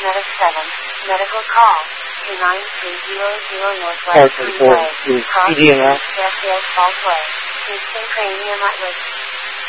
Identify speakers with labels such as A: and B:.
A: Medic 7, medical call, to 9300 Northwest Freeway, cross Fairfield Falls Way, Houston Cranium at risk.